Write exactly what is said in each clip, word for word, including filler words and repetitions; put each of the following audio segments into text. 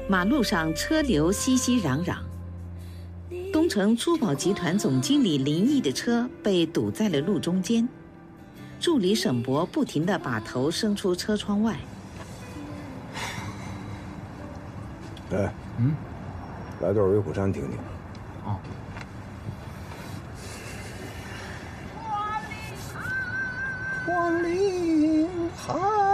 马路上车流熙熙攘攘。东城珠宝集团总经理林毅的车被堵在了路中间，助理沈博不停地把头伸出车窗外。 哎，嗯，来段《威虎山》听听。 哦。 关岭海，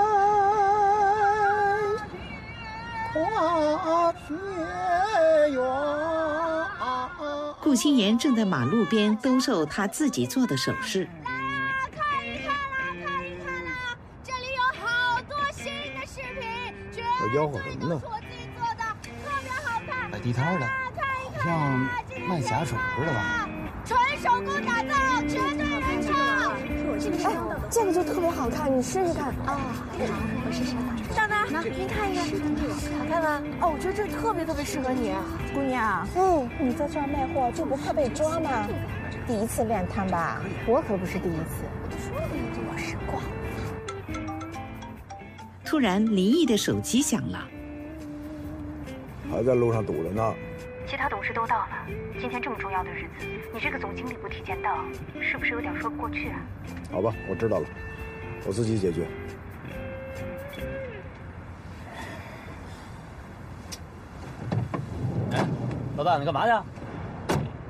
跨雪原。 顾心妍正在马路边兜售她自己做的首饰。 来啊，看一看啦，看一看啦，这里有好多新的饰品，绝对都是我自己做的，特别好看。 摆地摊的，好像卖假首饰的吧？ 纯手工打造，绝对原创。 哎，这个就特别好看，你试试看啊！好，我试试。 大大，您看一看，好看吗？ 哦，我觉得这特别特别适合你， 姑娘。嗯，你在这儿卖货就不怕被抓吗？第一次练摊吧？ 我可不是第一次，我是挂。 突然，林毅的手机响了， 还在路上堵着呢。 其他董事都到了，今天这么重要的日子，你这个总经理不提前到，是不是有点说不过去啊？ 好吧，我知道了，我自己解决。 哎，老大，你干嘛去？